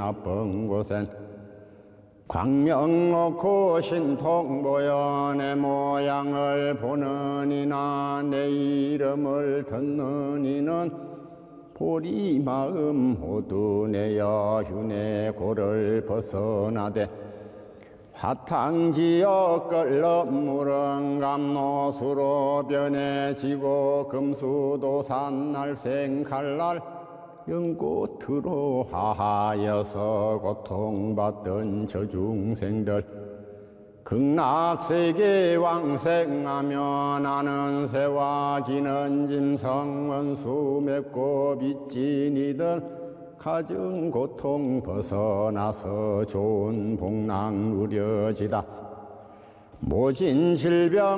나쁜 곳엔 광명 놓고 신통 보여 내 모양을 보는 이나 내 이름을 듣는 이는 보리 마음 모두 내어 윤회 고를 벗어나되 화탕지어 끓는 물은 감노수로 변해지고 금수도산 날생 칼날 연꽃으로 하하여서 고통받던 저 중생들 극락세계 왕생하며 나는 새와 기는 짐승 원수 맺고 빚진이들 가증 고통 벗어나서 좋은 복락 누려지다 모진 질병